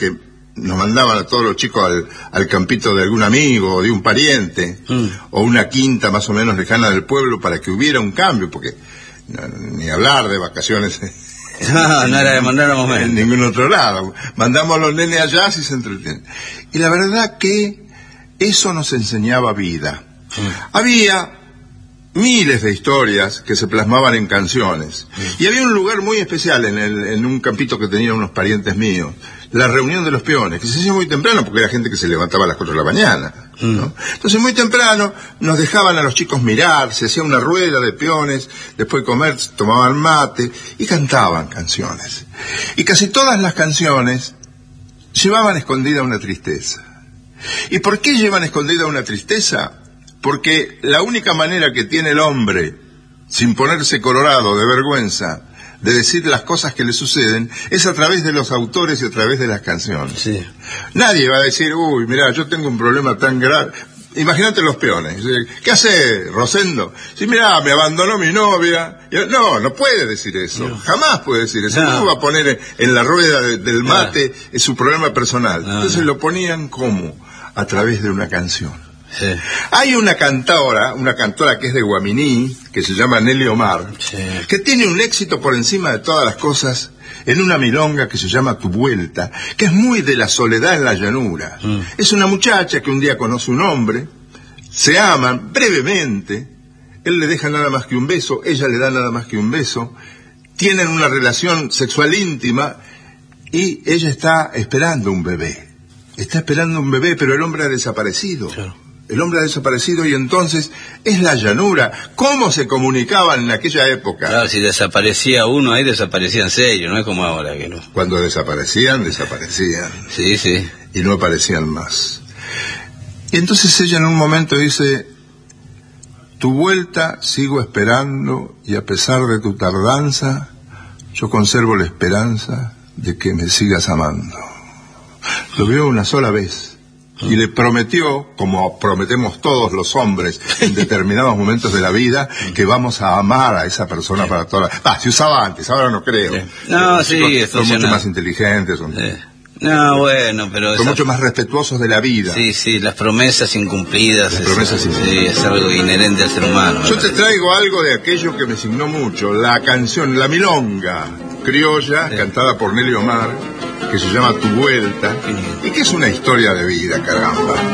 que nos mandaban a todos los chicos al campito de algún amigo o de un pariente, o una quinta más o menos lejana del pueblo para que hubiera un cambio, porque ni hablar de vacaciones no era de mandar a momento en ningún otro lado. Mandamos a los nenes allá si se entretienen. Y la verdad que eso nos enseñaba vida. Había miles de historias que se plasmaban en canciones. Y había un lugar muy especial en un campito que tenían unos parientes míos, la reunión de los peones, que se hacía muy temprano porque era gente que se levantaba a las 4 de la mañana, ¿no? Entonces muy temprano nos dejaban a los chicos mirar, se hacía una rueda de peones, después de comer tomaban mate y cantaban canciones. Y casi todas las canciones llevaban escondida una tristeza. ¿Y por qué llevan escondida una tristeza? Porque la única manera que tiene el hombre, sin ponerse colorado de vergüenza, de decir las cosas que le suceden, es a través de los autores y a través de las canciones. Sí. Nadie va a decir, uy, mirá, yo tengo un problema tan grave. Imagínate los peones. ¿Qué hace Rosendo? Sí, mirá, me abandonó mi novia. No puede decir eso. No. Jamás puede decir eso. No va a poner en la rueda del mate su problema personal. Entonces lo ponían como a través de una canción. Sí. Hay una cantora que es de Guaminí, que se llama Nelly Omar, que tiene un éxito por encima de todas las cosas en una milonga que se llama Tu Vuelta, que es muy de la soledad en la llanura. Es una muchacha que un día conoce un hombre, se aman brevemente, él le deja nada más que un beso, ella le da nada más que un beso, tienen una relación sexual íntima y ella está esperando un bebé. Está esperando un bebé, pero el hombre ha desaparecido. Claro. El hombre ha desaparecido y entonces es la llanura. ¿Cómo se comunicaban en aquella época? Claro, si desaparecía uno, ahí desaparecían 6, no es como ahora que no. Cuando desaparecían. Sí, sí. Y no aparecían más. Y entonces ella en un momento dice, tu vuelta sigo esperando y a pesar de tu tardanza, yo conservo la esperanza de que me sigas amando. Lo vio una sola vez. Y le prometió, como prometemos todos los hombres en determinados momentos de la vida, que vamos a amar a esa persona para toda la... se usaba antes, ahora no creo. No, sí, son mucho más inteligentes. No, bueno, pero... Son mucho más respetuosos de la vida. Sí, las promesas incumplidas. Sí, es algo inherente al ser humano. Yo te traigo algo de aquello que me signó mucho, la canción, la milonga criolla, cantada por Nelly Omar, que se llama Tu Vuelta, y que es una historia de vida, caramba.